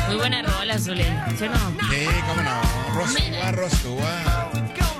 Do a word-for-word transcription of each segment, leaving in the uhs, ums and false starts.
Muy buena rola, Zule, ¿sí o no? Sí, cómo no. Rostúa, Rostúa.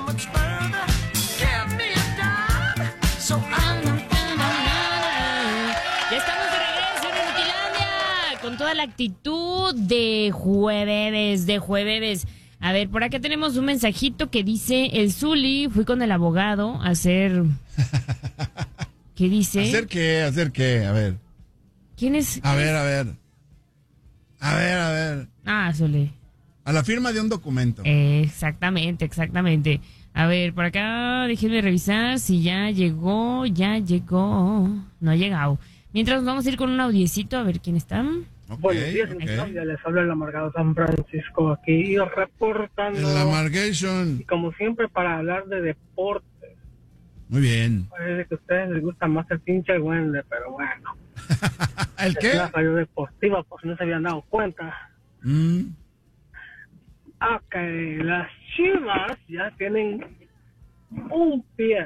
Ya estamos de regreso en Inutilandia con toda la actitud de jueves, de jueves. A ver, por acá tenemos un mensajito que dice: el Zuli, fui con el abogado a hacer... ¿Qué dice? ¿Hacer qué? ¿Hacer qué? A ver. ¿Quién es? A ver, a ver. A ver, a ver. Ah, Zuli. A la firma de un documento. Eh, exactamente, exactamente. A ver, por acá déjenme revisar si ya llegó, ya llegó. No ha llegado. Mientras nos vamos a ir con un audiecito a ver quién está. Okay, Buenos días, okay. Ya les habla el amargado San Francisco aquí reportando. El amargation. Y como siempre para hablar de deportes. Muy bien. Parece que a ustedes les gusta más el pinche Wendel, pero bueno. ¿El qué? Es una radio deportiva, por si no se habían dado cuenta. Mm. Ok, las Chivas ya tienen un pie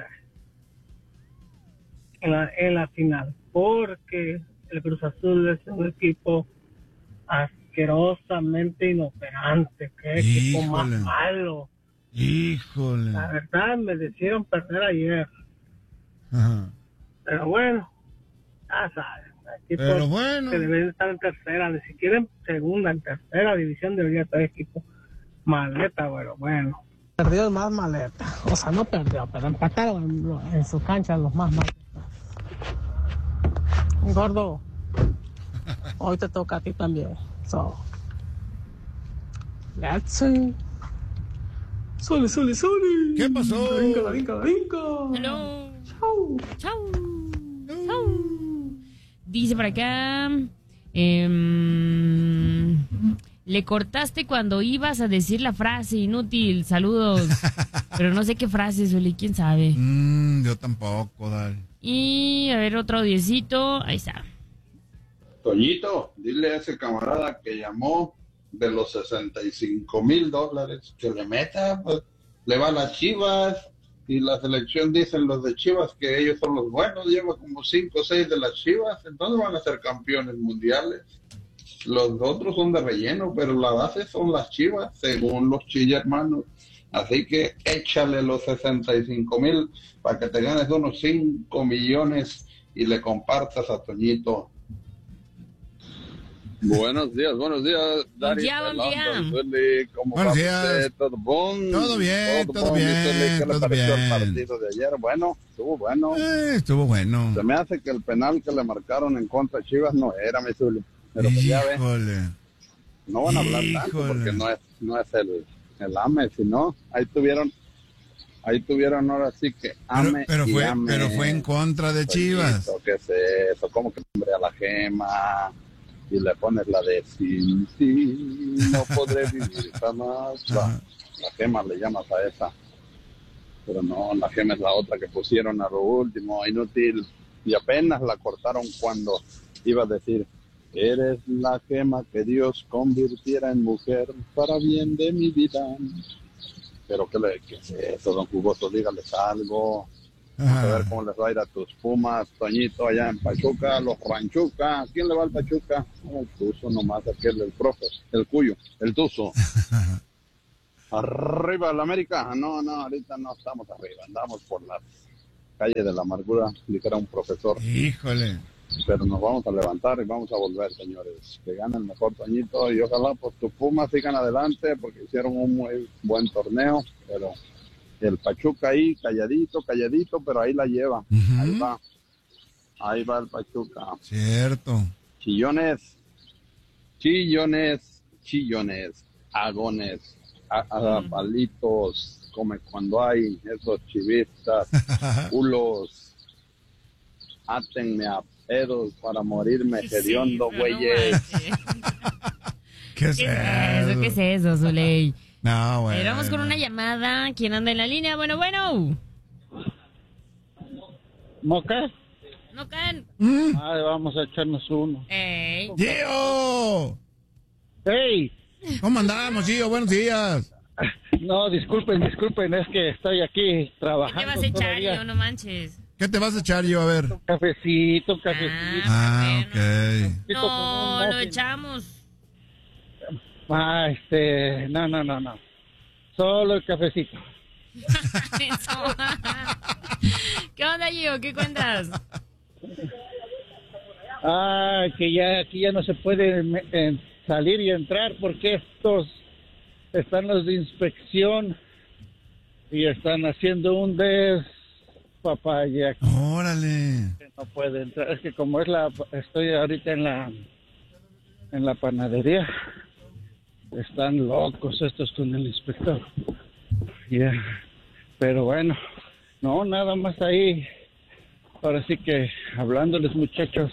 en la, en la final, porque el Cruz Azul es un equipo asquerosamente inoperante. Qué equipo más malo. Híjole. La verdad, me decidieron perder ayer. Ajá. Pero bueno, ya saben. Equipos Pero bueno. que deben estar en tercera, ni siquiera en segunda, en tercera división debería estar equipo maleta, pero bueno. Perdió el más maleta. O sea, no perdió, pero empataron en, en su cancha los más maletas. Gordo, hoy te toca a ti también. So, let's see. Sole, sole, sole. ¿Qué pasó? Brinca, brinca, brinca. Hello. Chau. Chau. Chau. Dice por acá... Eh, le cortaste cuando ibas a decir la frase, inútil, saludos. Pero no sé qué frase, Zuli, quién sabe. Mm, yo tampoco, dale. Y a ver, otro audiecito, ahí está. Toñito, dile a ese camarada que llamó de los sesenta y cinco mil dólares que le meta, pues, le va a las Chivas y la selección dicen los de Chivas que ellos son los buenos, lleva como cinco o seis de las Chivas, entonces van a ser campeones mundiales. Los otros son de relleno, pero la base son las Chivas, según los Chilla hermanos. Así que échale los sesenta y cinco mil para que te ganes unos cinco millones y le compartas a Toñito. Buenos días, buenos días, Buen día, buen día. ¿Cómo buenos va días. usted? ¿Todo bon? Todo bien, todo, todo bon. bien, ¿Qué le todo pareció bien. el partido de ayer? Bueno, estuvo bueno. Eh, estuvo bueno. Se me hace que el penal que le marcaron en contra de Chivas no era, mi Zuli. Pero pues ya ve, no van a hablar Híjole. tanto porque no es, no es el, el AME, sino ahí tuvieron, ahí tuvieron ahora sí que AME pero, pero y fue, AME. pero fue en contra de Chivas. ¿Qué es eso? ¿Cómo que nombre a la Gema? Y le pones la de sin ti no podré vivir jamás. La, la Gema le llamas a esa. Pero no, la Gema es la otra que pusieron a lo último, inútil. Y apenas la cortaron cuando iba a decir: eres la gema que Dios convirtiera en mujer para bien de mi vida. Pero ¿qué, le, qué es eso, don Jugoso? Dígales algo. Vamos a ver cómo les va a ir a tus Pumas, Toñito, allá en Pachuca, los Ranchuca. ¿Quién le va al Pachuca? El Tuzo nomás, aquel, el profe, el Cuyo, el Tuzo. Arriba el América. No, no, ahorita no estamos arriba, andamos por las calles de la amargura, dijera un profesor. Híjole. Pero nos vamos a levantar y vamos a volver, señores. Que gane el mejor Toñito y ojalá pues tus Pumas sigan adelante porque hicieron un muy buen torneo, pero el Pachuca ahí calladito, calladito, pero ahí la lleva. Uh-huh. Ahí va. Ahí va el Pachuca. Cierto. Chillones, chillones, chillones, agones, a, a palitos, come cuando hay esos chivistas, culos, átenme a pedos para morirme hediondo, güeyes. Sí, ¿Qué es ¿Qué eso? eso? ¿Qué es eso, Zuley? No, bueno. Pero vamos con una llamada. ¿Quién anda en la línea? Bueno, bueno. ¿No qué? ¿No can? ¿Mm? Ay, vamos a echarnos uno. ¡Ey! ¡Gio! ¡Hey! ¿Cómo andamos, Gio? Buenos días. No, disculpen, disculpen, es que estoy aquí ¿Qué trabajando. te vas a echar, todavía. yo? No manches. ¿Qué te vas a echar, Gio? A ver. Un cafecito, un cafecito. Ah, bueno. ok. Cafecito con No, un lo muffin. echamos. Ah, este, no, no, no, no. Solo el cafecito. Eso. ¿Qué onda, Gio? ¿Qué cuentas? Ah, que ya aquí ya no se puede me- eh, salir y entrar porque estos están los de inspección y están haciendo un despapalle aquí. Órale. Que no puede entrar. Es que como es la, estoy ahorita en la, en la panadería, están locos estos con el inspector. Ya, pero bueno, no, nada más ahí. Ahora sí que hablándoles, muchachos,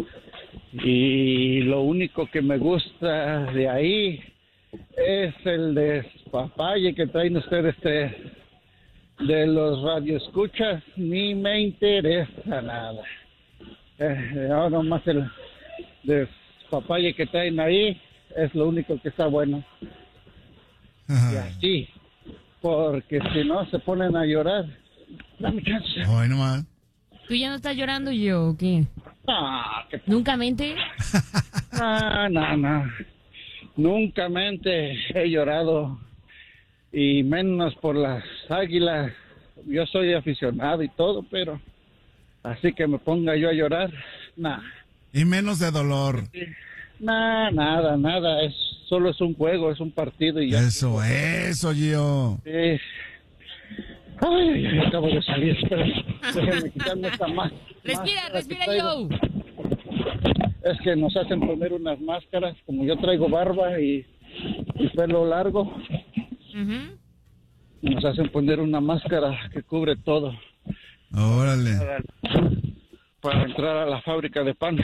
y lo único que me gusta de ahí es el despapalle que traen ustedes de, de los radioescuchas. Ni me interesa nada. Eh, ahora nomás el despapalle que traen ahí es lo único que está bueno. Y así, porque si no se ponen a llorar. Dame chance. Hoy nomás. ¿Tú ya no estás llorando, Gio, o qué? Ah, que ¿Nunca mente? No, no, no. Nunca mente he llorado, y menos por las Águilas. Yo soy aficionado y todo, pero así que me ponga yo a llorar, nada. Y menos de dolor. Nada, nada, nada. Es, solo es un juego, es un partido y ya. Eso, eso, Gio. Sí. Ay, ay, ay, acabo de salir, espera. Déjenme quitarme esta más. Respira, máscara respira, que traigo. Gio. Es que nos hacen poner unas máscaras, como yo traigo barba y, y pelo largo, Ujú. nos hacen poner una máscara que cubre todo Órale. para, para entrar a la fábrica de pan.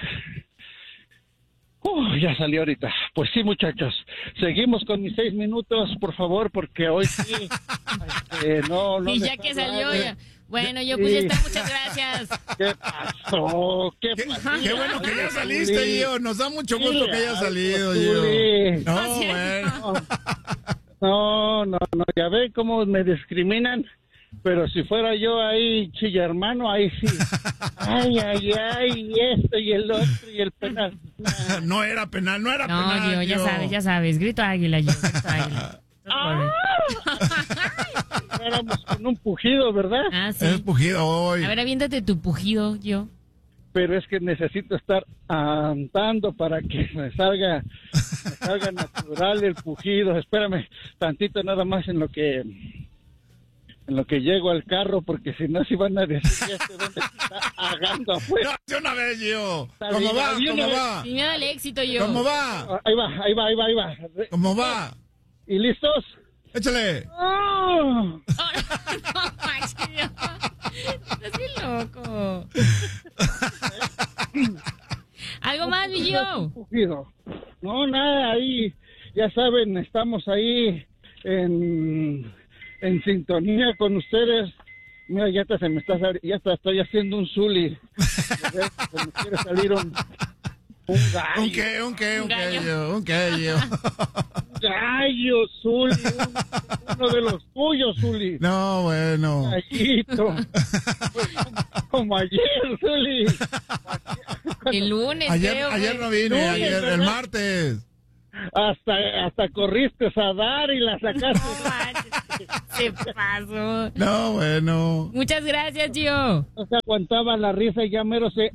Uh, ya salió ahorita. Pues sí, muchachos, seguimos con mis seis minutos, por favor, porque hoy sí, este, no, no. Y me ya está que salió, hablando. ya. Bueno, yo pues ya Sí. está, muchas gracias. ¿Qué pasó? ¿Qué, Qué, pasó? qué bueno que ya saliste, Zuli. Gio. Nos da mucho gusto que hayas salido, Zuli. Gio. No, No, bueno. No, no, no, ya ven cómo me discriminan, pero si fuera yo ahí, chilla hermano, ahí sí. Ay, ay, ay, y esto y el otro y el penal. No era penal, no era No, penal. Gio, ya Gio. sabes, ya sabes. Grito águila, Gio, grito águila. Ah, éramos con un pujido, ¿verdad? Ah, sí. Es pujido hoy. A ver, aviéntate tu pujido, Gio. Pero es que necesito estar andando para que me salga, me salga natural el pujido. Espérame tantito nada más en lo que en lo que llego al carro, porque si no, si van a decir ya este dónde está agando afuera. No, de una vez, Gio. Está ¿Cómo bien, va? de una ¿Cómo vez. va? Sin miedo al éxito, Gio. ¿Cómo va? Ahí va, ahí va, ahí va, ahí va. ¿Cómo va? ¿Y listos? Échale. ¡Oh! No, manches, Gio. Estás bien loco. ¿Algo más, mi Gio? Pujido. No, nada, ahí, ya saben, estamos ahí en, en sintonía con ustedes. Mira, ya hasta se me está, sali- ya hasta estoy haciendo un Zuli. Se me quiere salir un, un gallo. ¿Un qué? ¿Un qué? ¿Un Un qué, gallo. Gio? ¿Un qué, Gio? Un gallo, Zuli. un- uno de los tuyos, Zuli. No, bueno. Gallito. Pues, como, como ayer, Zuli. El lunes, Ayer, creo, ayer güey. no vine, Lunes, ayer, el ¿verdad? martes. Hasta, hasta corriste a dar y la sacaste. No manches, se pasó. No, bueno. Muchas gracias, Gio. No se aguantaba la risa y ya mero se...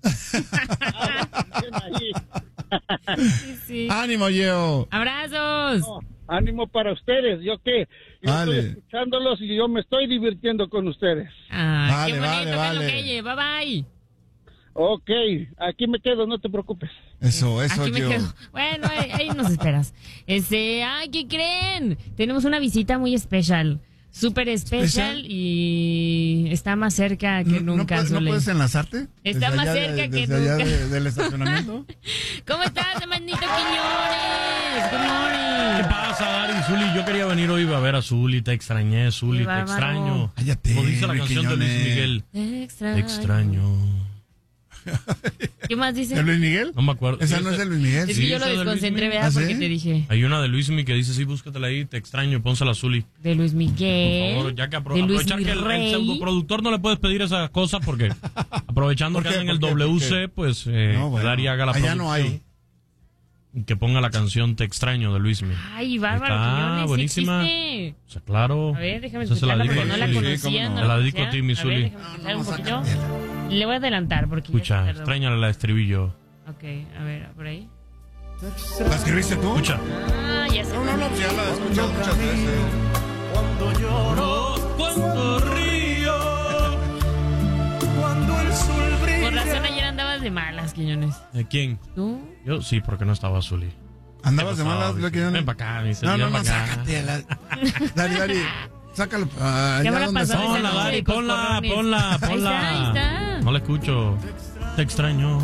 Sí, sí. Ánimo, Gio. Abrazos. No, ánimo para ustedes, ¿yo qué? Yo Vale. estoy escuchándolos y yo me estoy divirtiendo con ustedes. Ay, Vale, qué bonito, vale, vale. Carlos Keye. Bye, bye. Ok, aquí me quedo, no te preocupes. Eso, eso, Aquí me Gio. quedo. Bueno, ahí, ahí nos esperas. Este, ay, ¿qué creen? Tenemos una visita muy especial. Súper especial ¿Especial? y está más cerca que ¿No, no nunca, puedes, ¿No Zule. puedes enlazarte? Está Desde más allá de- cerca que desde allá nunca. de- del estacionamiento. ¿Cómo estás, hermanito Quiñones? Good ¿Qué morning. pasa, Dari? Zuli, yo quería venir hoy a ver a Zuli, te extrañé, Zuli, Qué te bárbaro. extraño. Cállate, Como dice la Luis canción de Luis Quiñones. Miguel, Te extraño. te extraño. ¿Qué más dice? ¿De Luis Miguel? No me acuerdo. Esa Sí, no es esa- de Luis Miguel. Es Sí, que yo lo esa de Luis desconcentré, Miguel. ¿verdad? ¿Ah, Porque sí? te dije Hay una de Luis Miguel que dice, sí, búscatela ahí, te extraño, pónsela a Zuli. de Luis Miguel. Por favor, ya que apro- de Luis aprovechar que el, el Mirrey. pseudoproductor no le puedes pedir esas cosas porque aprovechando ¿Por que qué? anda en el ¿Por qué? W ¿Por C, qué? pues eh, No, bueno. Dari haga la Allá no producción. hay. que ponga la canción Te extraño de Luismi. Ay, bárbaro, Está Quiñones, buenísima. existe. O sea, claro. A ver, déjame Esa se la escucharla dedico porque no a la Misuli. conocía. ¿cómo no? no Te la la dedico a ti, conocía. Misuli. A ver, déjame escuchar un poquito. Le voy a adelantar porque ya Escucha, se tardó. extrañale la estribillo. Ok, a ver, por ahí. ¿La escribiste tú? Escucha. Ah, ya sé. No, no, no, pues ya la he escuchado muchas veces. Cuando lloro, Cuando río. cuando el sol brilla. Por razón ayer andabas de malas, Quiñones. ¿De quién? ¿Tú? Yo sí, porque no estaba Zuli. ¿Andabas de ¿Qué pasó, malas, Luis? Luis Quiñones? Ven para acá, me dice, No, no, ven no, pa' acá. sácate. La... Dari, Dari, sácalo. Ah, ¿Qué ya habrá donde pasado está. esa Ponla, noche Dari, de ponla, coscorrones? ponla, Ahí ponla. está, ahí está. No la escucho. Te extraño.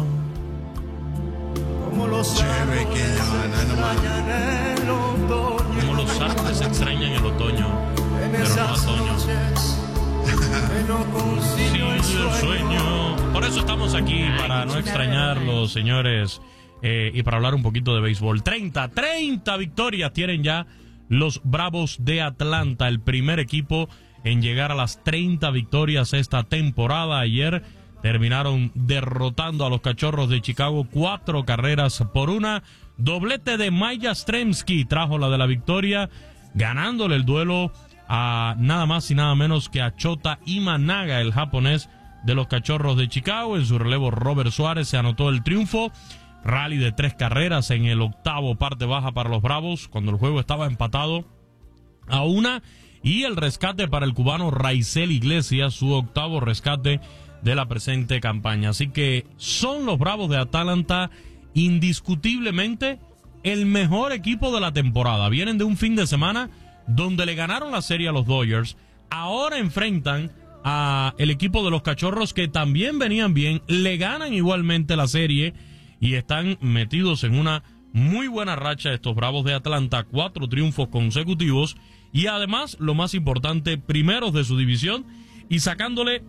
Como los Chévere, que ya, no, no, en el otoño. Como los árboles se extrañan el otoño, En pero no esas otoño. noches que no Sí, consigo el el sueño. sueño. Por eso estamos aquí, Ay, para no qué extrañarlos, señores, eh, y para hablar un poquito de béisbol. treinta, treinta victorias tienen ya los Bravos de Atlanta, el primer equipo en llegar a las treinta victorias esta temporada. Ayer terminaron derrotando a los Cachorros de Chicago cuatro carreras por una. Doblete de Mike Yastrzemski trajo la de la victoria, ganándole el duelo a nada más y nada menos que a Shota Imanaga, el japonés de los Cachorros de Chicago. En su relevo, Robert Suárez se anotó el triunfo. Rally de tres carreras en el octavo, parte baja para los Bravos, cuando el juego estaba empatado a una. Y el rescate para el cubano Raisel Iglesias, su octavo rescate de la presente campaña. Así que son los Bravos de Atlanta indiscutiblemente el mejor equipo de la temporada. Vienen de un fin de semana donde le ganaron la serie a los Dodgers. Ahora enfrentan a el equipo de los Cachorros, que también venían bien, le ganan igualmente la serie y están metidos en una muy buena racha estos Bravos de Atlanta, cuatro triunfos consecutivos y además, lo más importante, primeros de su división y sacándole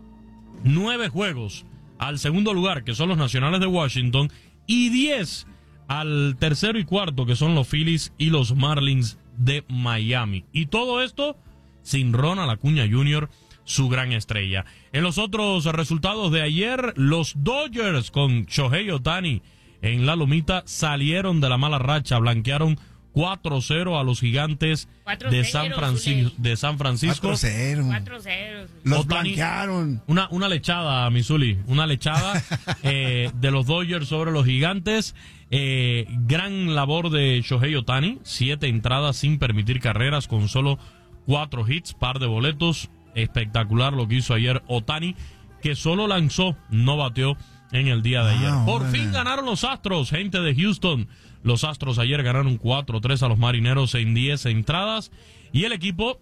nueve juegos al segundo lugar, que son los Nacionales de Washington, y diez al tercero y cuarto, que son los Phillies y los Marlins de Miami. Y todo esto sin Ronald Acuña junior, su gran estrella. En los otros resultados de ayer, los Dodgers con Shohei Ohtani en la lomita salieron de la mala racha, blanquearon cuatro cero a los Gigantes de San Francisco. De San Francisco. cuatro cero. cuatro cero. Los Ohtani- blanquearon. Una, una lechada, Misuli, una lechada eh, de los Dodgers sobre los Gigantes. Eh, gran labor de Shohei Ohtani, siete entradas sin permitir carreras, con solo cuatro hits, par de boletos. Espectacular lo que hizo ayer Ohtani, que solo lanzó, no bateó en el día de Ah, ayer. Por órale. fin ganaron los Astros, gente de Houston. Los Astros ayer ganaron cuatro tres a los Marineros en diez entradas. Y el equipo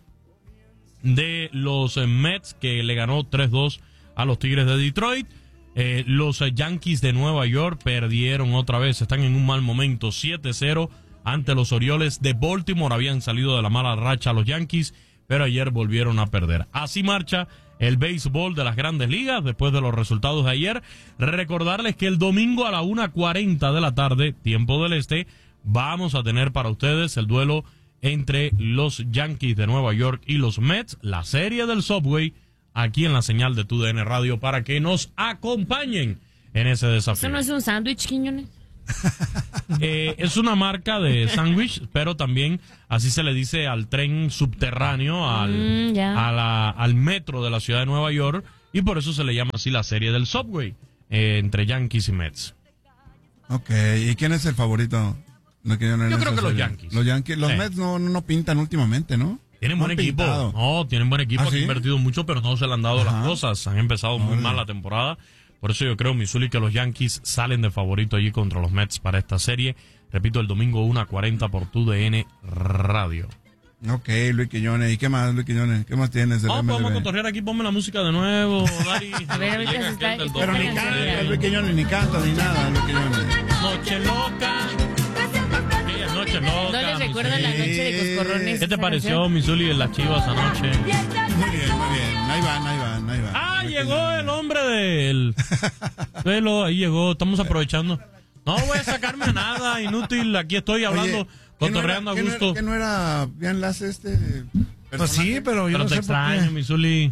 de los eh, Mets, que le ganó tres dos a los Tigres de Detroit. Eh, los eh, Yankees de Nueva York perdieron otra vez, están en un mal momento, siete cero ante los Orioles de Baltimore. Habían salido de la mala racha los Yankees, pero ayer volvieron a perder. Así marcha el béisbol de las Grandes Ligas después de los resultados de ayer. Recordarles que el domingo a la una cuarenta de la tarde, tiempo del este, vamos a tener para ustedes el duelo entre los Yankees de Nueva York y los Mets, la serie del Subway, aquí en la señal de T U D N Radio, para que nos acompañen en ese desafío. ¿Eso no es un sándwich, Quiñones? Eh, es una marca de sándwich, pero también así se le dice al tren subterráneo, al, Mm, ya. a la- al metro de la ciudad de Nueva York, y por eso se le llama así la serie del Subway, eh, entre Yankees y Mets. Ok, ¿y quién es el favorito? No, que yo no- Yo en creo esa que los serie. Yankees. Los Yankees. Los Sí. Mets no, no, no pintan últimamente, ¿no? Tienen No buen han equipo. pintado. No, tienen buen equipo. ¿Ah, Han sí? invertido mucho, pero no se le han dado Ajá. las cosas. Han empezado muy Órale. mal la temporada. Por eso yo creo, Misuli, que los Yankees salen de favorito allí contra los Mets para esta serie. Repito, el domingo una cuarenta por T U D N Radio. Ok, Luis Quiñones. ¿Y qué más, Luis Quiñones? ¿Qué más tienes? del No, M L B? podemos cotorrear aquí. Ponme la música de nuevo, Dari. A ver, ahorita Llega se está- aquel del Pero ni Esta canta, canción. Luis Quiñones, ni canta, ni nada, Luis Quiñones. Noche loca. Aquella noche loca. ¿No les recuerdan Misuli. la noche de coscorrones? ¿Qué te esa pareció, canción? Misuli, en las Chivas anoche? Muy bien, muy bien. Ahí van, ahí van, ahí van. Ah, Luis llegó Quiñones. el hombre del pelo, ahí llegó, estamos aprovechando. No voy a sacarme a nada, inútil, aquí estoy hablando, Oye, ¿qué no cotorreando era- a qué no gusto. era- ¿Qué no era bien enlace este? Pues sí, pero yo Pero no te sé por extraño, qué. Misuli.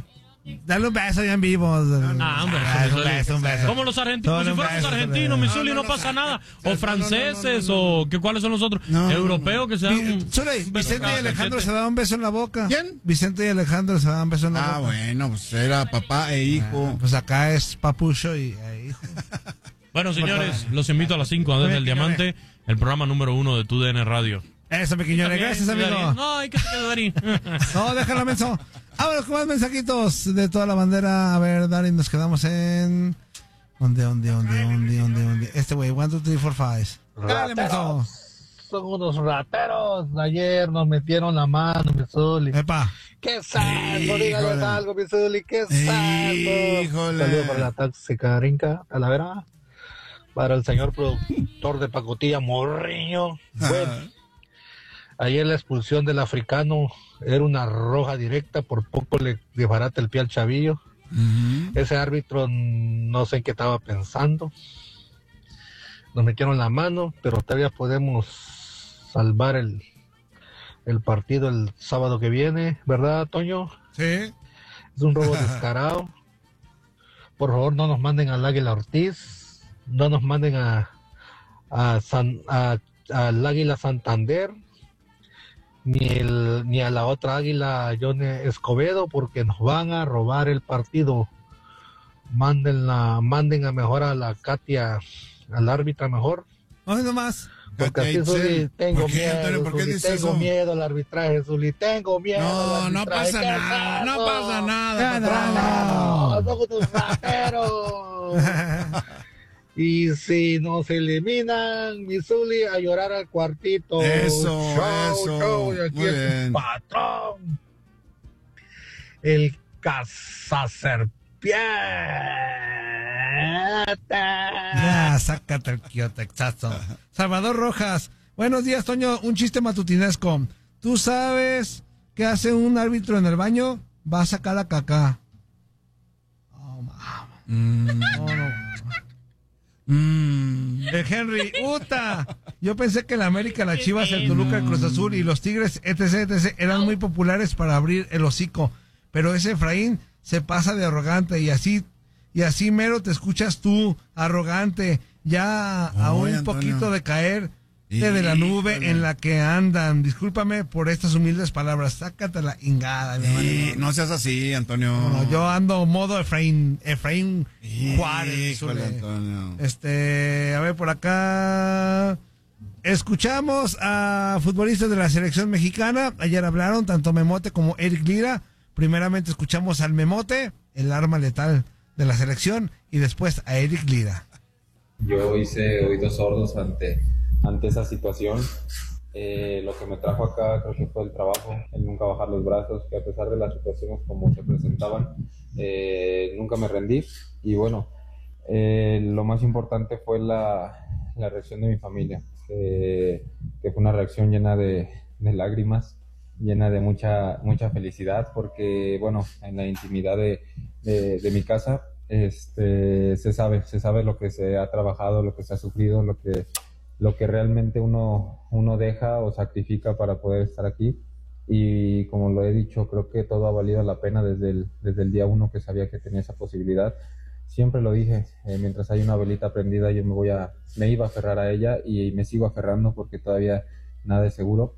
Dale un beso ya en vivo. Ah, un beso, Ah, mi un Zuli. beso, un beso. Como los argentinos, Solo si un fueran los beso, argentinos, no, mi Zuli, no, no, pasa no, nada. no, O no, franceses, no, no, no, o que cuáles son los otros. No, no, Europeos no. que se dan un Vi- Zuli, beso Vicente cada y Alejandro cachete. se daban un beso en la boca. ¿Quién? Vicente y Alejandro se daban beso en la Ah, boca. bueno, pues era papá e hijo. Ah, pues acá es papucho y eh, hijo. Bueno, señores, los invito a las cinco desde el Diamante, el programa número uno de Tu D N Radio. Eso, mi Quiñones. Gracias, amigo. No, hay que se quede Darín. No, déjala, menso. Vámonos con más mensajitos de toda la bandera. A ver, Darín, nos quedamos en... ¿Dónde, dónde, dónde, dónde, dónde, dónde? Este güey, one, two, three, four, five. Dale, menso. Son unos rateros. Ayer nos metieron la mano, mi Zuli. Epa. ¡Qué saldo! Híjole. Dígale algo, mi Zuli. ¡Qué saldo! Híjole. Saludos para la tóxica Rinca, Talavera. Para el señor productor de pacotilla, Morriño. Bueno, ayer la expulsión del africano era una roja directa. Por poco le desbarata el pie al chavillo. Ujú. Ese árbitro no sé en qué estaba pensando. Nos metieron la mano, pero todavía podemos salvar el, el partido el sábado que viene, ¿verdad, Toño? Sí. Es un robo descarado. Por favor, no nos manden al Águila Ortiz, no nos manden a, a San, a, al Águila Santander, ni, el, ni a la otra Águila John Escobedo, porque nos van a robar el partido. Mándenla, manden a mejor a la Katia, al árbitra mejor. No, nomás. Porque Katia así, Zuli, Itzel. tengo ¿Por qué, miedo, Antonio? ¿Por qué Zuli, dices tengo eso? miedo al arbitraje, Zuli, tengo miedo No, al no arbitraje. pasa ¿Qué nada, no es eso? pasa nada. Nada. ¡No! ¡Son unos rateros! Y si nos eliminan, mi Zuli, a llorar al cuartito. Eso, Show, eso. show, y aquí Muy es bien. un patrón. El cazaserpiente. Ya, sácate el quiotecazo. Salvador Rojas. Buenos días, Toño. Un chiste matutinesco. ¿Tú sabes qué hace un árbitro en el baño? Va a sacar la caca. Oh, mamá. Mm, No, no. mm. El Henry, ¡uta! Yo pensé que la América, la Chivas, el Toluca, el Cruz Azul y los Tigres, etc, etc, eran muy populares para abrir el hocico. Pero ese Efraín se pasa de arrogante y así, y así mero te escuchas tú, arrogante, ya a Oye, un Antonio. poquito de caer de la nube Híjole. en la que andan. Discúlpame por estas humildes palabras. Sácate la ingada, mi Eh, hermano. no seas así, Antonio. No, no, yo ando modo Efraín, Efraín Juárez. Híjole, Zule. Antonio. Este, a ver por acá. Escuchamos a futbolistas de la selección mexicana. Ayer hablaron tanto Memote como Eric Lira. Primeramente escuchamos al Memote, el arma letal de la selección, y después a Eric Lira. Yo hice oídos sordos ante, ante esa situación. Eh, lo que me trajo acá creo que fue el trabajo, el nunca bajar los brazos, que a pesar de las situaciones como se presentaban, eh, nunca me rendí. Y bueno, eh, lo más importante fue la, la reacción de mi familia, que, que fue una reacción llena de, de lágrimas, llena de mucha mucha felicidad, porque bueno, en la intimidad de, de, de mi casa este se sabe se sabe lo que se ha trabajado, lo que se ha sufrido, lo que lo que realmente uno uno deja o sacrifica para poder estar aquí. Y como lo he dicho, creo que todo ha valido la pena desde el desde el día uno que sabía que tenía esa posibilidad. Siempre lo dije, eh, mientras hay una velita prendida yo me voy a me iba a aferrar a ella, y me sigo aferrando porque todavía nada es seguro,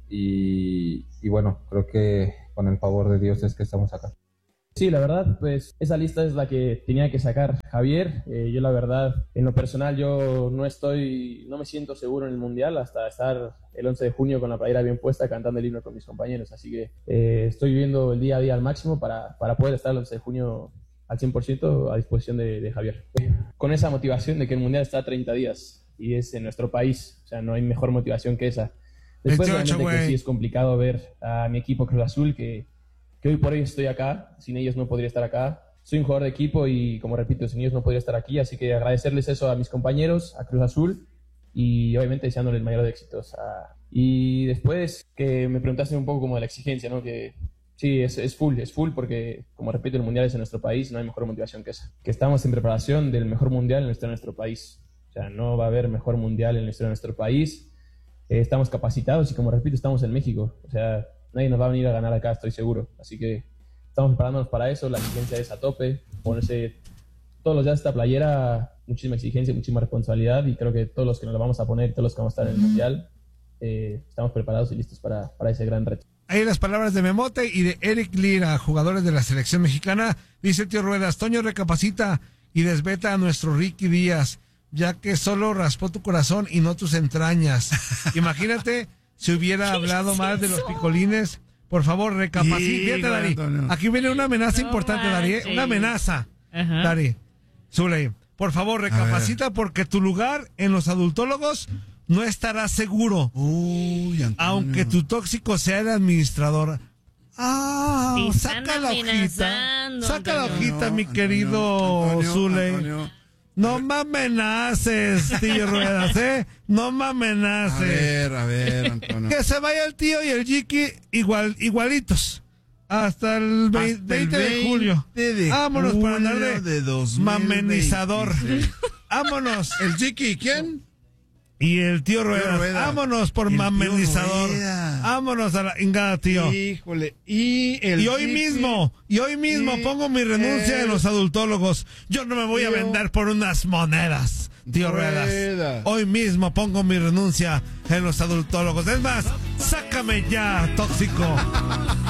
y, y bueno, creo que con el favor de Dios es que estamos acá. Sí, la verdad, pues esa lista es la que tenía que sacar Javier. Eh, yo la verdad, en lo personal, yo no estoy, no me siento seguro en el Mundial hasta estar el once de junio con la playera bien puesta cantando el himno con mis compañeros. Así que eh, estoy viviendo el día a día al máximo para, para poder estar el once de junio al cien por ciento a disposición de, de Javier. Con esa motivación de que el Mundial está a treinta días y es en nuestro país, o sea, no hay mejor motivación que esa. Después, veintiocho, obviamente, que güey. sí es complicado ver a mi equipo Cruz Azul, que, que hoy por hoy estoy acá, sin ellos no podría estar acá. Soy un jugador de equipo y, como repito, sin ellos no podría estar aquí, así que agradecerles eso a mis compañeros, a Cruz Azul, y obviamente deseándoles el mayor de éxitos. A... Y después que me preguntaste un poco como de la exigencia, ¿no? Que sí, es, es full, es full porque, como repito, el Mundial es en nuestro país, no hay mejor motivación que esa. Que estamos en preparación del mejor Mundial en nuestro, en nuestro país. O sea, no va a haber mejor Mundial en nuestro, en nuestro país. Eh, estamos capacitados y, como repito, estamos en México. O sea, nadie nos va a venir a ganar acá, estoy seguro. Así que estamos preparándonos para eso, la exigencia es a tope, ponerse todos los días esta playera, muchísima exigencia, muchísima responsabilidad, y creo que todos los que nos la vamos a poner, todos los que vamos a estar en el Mundial, eh, estamos preparados y listos para, para ese gran reto. Ahí las palabras de Memote y de Eric Lira, jugadores de la selección mexicana. Dice el tío Ruedas, Toño recapacita y desveta a nuestro Ricky Díaz, ya que solo raspó tu corazón y no tus entrañas. Imagínate si hubiera hablado más de los picolines. Por favor, recapacita. Fíjate, Dari, aquí viene una amenaza importante, Dari, ¿eh? Una amenaza. Ajá. Dari, Zuley, por favor, recapacita porque tu lugar en los adultólogos no estará seguro. Uy, aunque tu tóxico sea el administrador. Ah, saca la hojita. Saca la hojita, Antonio, mi querido Zuley. No me amenaces, tío Ruedas, ¿eh? No me amenaces. A ver, a ver, Antonio. Que se vaya el tío y el Jiki igual, igualitos. Hasta el veinte, Hasta el veinte de julio. De Vámonos julio para andar de, de dos mil veintiséis. Mamenizador. Vámonos. ¿El Jiki quién? Y el tío Ruedas, Rueda. Vámonos por el mamenizador. Vámonos a la ingada, tío. Híjole. Y, el y hoy Jiki, mismo, y hoy mismo y pongo mi renuncia el... en los adultólogos. Yo no me voy tío, a vender por unas monedas, tío Ruedas. Ruedas. Hoy mismo pongo mi renuncia en los adultólogos. Es más, sácame ya, tóxico.